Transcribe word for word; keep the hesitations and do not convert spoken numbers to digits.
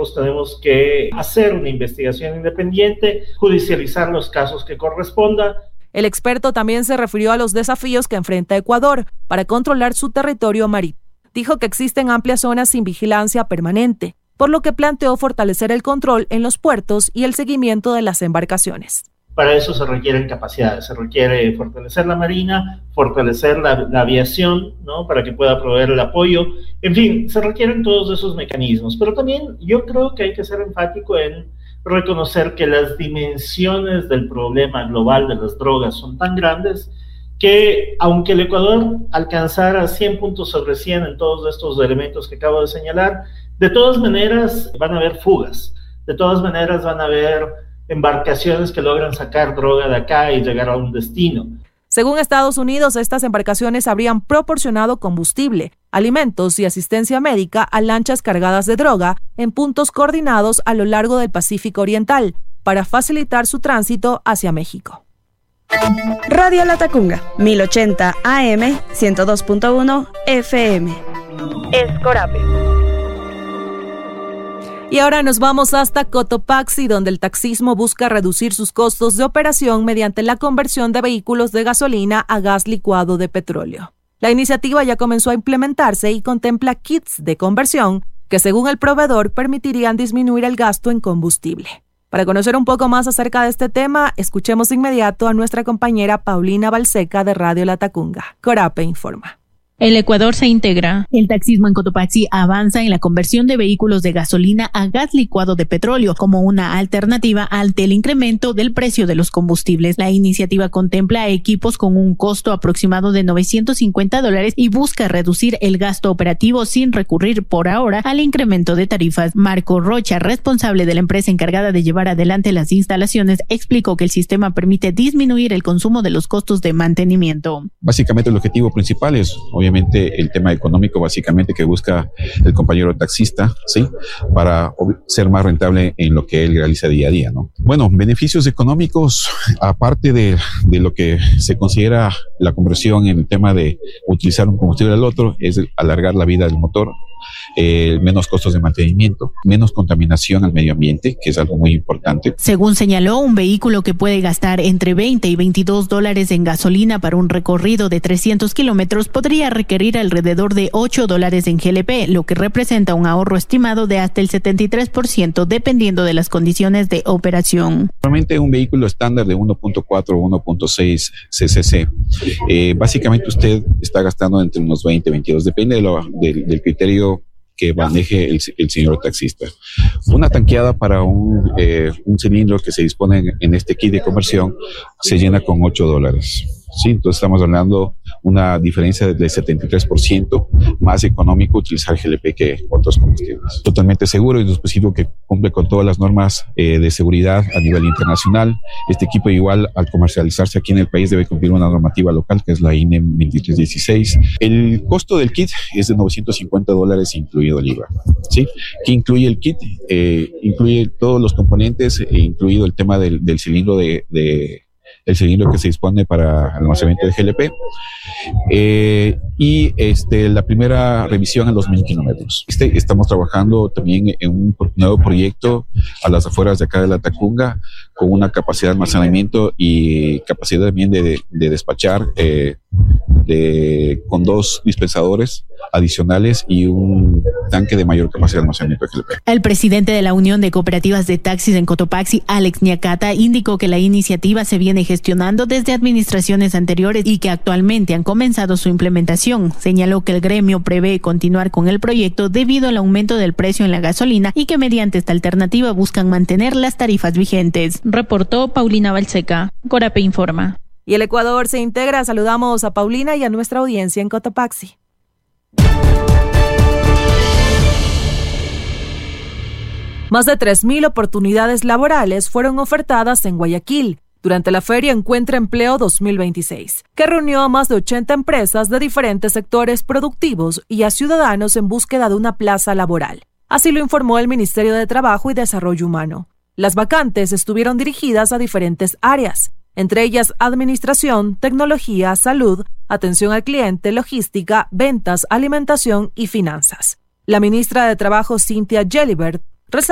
nosotros tenemos que hacer una investigación independiente, judicializar los casos que corresponda. El experto también se refirió a los desafíos que enfrenta Ecuador para controlar su territorio marítimo. Dijo que existen amplias zonas sin vigilancia permanente, por lo que planteó fortalecer el control en los puertos y el seguimiento de las embarcaciones. Para eso se requieren capacidades, se requiere fortalecer la marina, fortalecer la, la aviación, ¿no? Para que pueda proveer el apoyo. En fin, se requieren todos esos mecanismos, pero también yo creo que hay que ser enfático en reconocer que las dimensiones del problema global de las drogas son tan grandes que aunque el Ecuador alcanzara cien puntos sobre cien en todos estos elementos que acabo de señalar, de todas maneras van a haber fugas, de todas maneras van a haber embarcaciones que logran sacar droga de acá y llegar a un destino. Según Estados Unidos, estas embarcaciones habrían proporcionado combustible, alimentos y asistencia médica a lanchas cargadas de droga en puntos coordinados a lo largo del Pacífico Oriental para facilitar su tránsito hacia México. Radio Latacunga, mil ochenta A M, ciento dos punto uno F M. Es Corape. Y ahora nos vamos hasta Cotopaxi, donde el taxismo busca reducir sus costos de operación mediante la conversión de vehículos de gasolina a gas licuado de petróleo. La iniciativa ya comenzó a implementarse y contempla kits de conversión que, según el proveedor, permitirían disminuir el gasto en combustible. Para conocer un poco más acerca de este tema, escuchemos de inmediato a nuestra compañera Paulina Balseca de Radio Latacunga. Corape informa. El Ecuador se integra. El taxismo en Cotopaxi avanza en la conversión de vehículos de gasolina a gas licuado de petróleo como una alternativa ante el incremento del precio de los combustibles. La iniciativa contempla equipos con un costo aproximado de novecientos cincuenta dólares y busca reducir el gasto operativo sin recurrir por ahora al incremento de tarifas. Marco Rocha, responsable de la empresa encargada de llevar adelante las instalaciones, explicó que el sistema permite disminuir el consumo de los costos de mantenimiento. Básicamente el objetivo principal es, obviamente, el tema económico básicamente que busca el compañero taxista, ¿sí? Para ser más rentable en lo que él realiza día a día, ¿no? Bueno, beneficios económicos, aparte de, de lo que se considera la conversión en el tema de utilizar un combustible al otro, es alargar la vida del motor, eh, menos costos de mantenimiento, menos contaminación al medio ambiente, que es algo muy importante. Según señaló, un vehículo que puede gastar entre veinte y veintidós dólares en gasolina para un recorrido de trescientos kilómetros podría requerir alrededor de ocho dólares en G L P, lo que representa un ahorro estimado de hasta el setenta y tres por ciento dependiendo de las condiciones de operación. Normalmente un vehículo estándar de uno punto cuatro o uno punto seis C C C, eh, básicamente usted está gastando entre unos veinte, veintidós, depende de lo, de, del criterio que maneje el, el señor taxista. Una tanqueada para un, eh, un cilindro que se dispone en, en este kit de conversión se llena con ocho dólares. Sí, entonces estamos hablando una diferencia de setenta y tres por ciento más económico utilizar G L P que otros combustibles. Totalmente seguro y un dispositivo que cumple con todas las normas eh, de seguridad a nivel internacional. Este equipo igual al comercializarse aquí en el país debe cumplir una normativa local que es la I N E M veintitrés dieciséis. El costo del kit es de novecientos cincuenta dólares incluido el I V A. ¿Sí? ¿Qué incluye el kit? Eh, incluye todos los componentes, eh, incluido el tema del, del cilindro de, de el cilindro que se dispone para almacenamiento de G L P eh, y este, la primera revisión en los mil kilómetros. Este, estamos trabajando también en un nuevo proyecto a las afueras de acá de Latacunga con una capacidad de almacenamiento y capacidad también de, de, de despachar eh, de, con dos dispensadores adicionales y un tanque de mayor capacidad de almacenamiento de G L P. El presidente de la Unión de Cooperativas de Taxis en Cotopaxi, Alex Ñacata, indicó que la iniciativa se viene gestionando desde administraciones anteriores y que actualmente han comenzado su implementación. Señaló que el gremio prevé continuar con el proyecto debido al aumento del precio en la gasolina y que mediante esta alternativa buscan mantener las tarifas vigentes. Reportó Paulina Balseca. Corape informa. Y el Ecuador se integra. Saludamos a Paulina y a nuestra audiencia en Cotopaxi. Más de tres mil oportunidades laborales fueron ofertadas en Guayaquil durante la Feria Encuentra Empleo dos mil veintiséis, que reunió a más de ochenta empresas de diferentes sectores productivos y a ciudadanos en búsqueda de una plaza laboral. Así lo informó el Ministerio de Trabajo y Desarrollo Humano. Las vacantes estuvieron dirigidas a diferentes áreas, entre ellas administración, tecnología, salud, atención al cliente, logística, ventas, alimentación y finanzas. La ministra de Trabajo, Cynthia Gelibert,